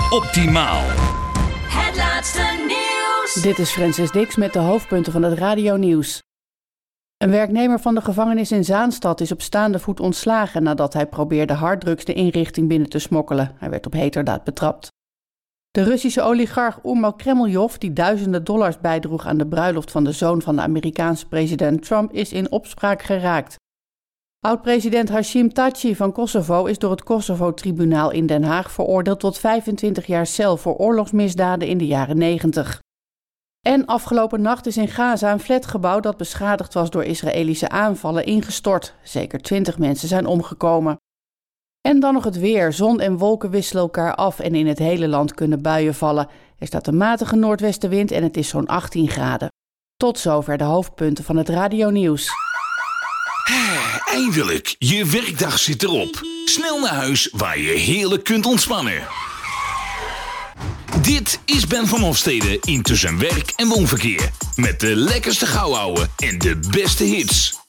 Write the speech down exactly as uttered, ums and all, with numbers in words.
Optimaal. Het laatste nieuws. Dit is Francis Dix met de hoofdpunten van het radionieuws. Een werknemer van de gevangenis in Zaanstad is op staande voet ontslagen nadat hij probeerde harddrugs de inrichting binnen te smokkelen. Hij werd op heterdaad betrapt. De Russische oligarch Umar Kremljov, die duizenden dollars bijdroeg aan de bruiloft van de zoon van de Amerikaanse president Trump, is in opspraak geraakt. Oud-president Hashim Thaçi van Kosovo is door het Kosovo-tribunaal in Den Haag veroordeeld tot vijfentwintig jaar cel voor oorlogsmisdaden in de jaren negentig. En afgelopen nacht is in Gaza een flatgebouw dat beschadigd was door Israëlische aanvallen ingestort. Zeker twintig mensen zijn omgekomen. En dan nog het weer. Zon en wolken wisselen elkaar af en in het hele land kunnen buien vallen. Er staat een matige noordwestenwind en het is zo'n achttien graden. Tot zover de hoofdpunten van het radionieuws. Eindelijk, je werkdag zit erop. Snel naar huis waar je heerlijk kunt ontspannen. Dit is Ben van Hofstede in Tussen Werk en Woonverkeer. Met de lekkerste gauwouwe en de beste hits.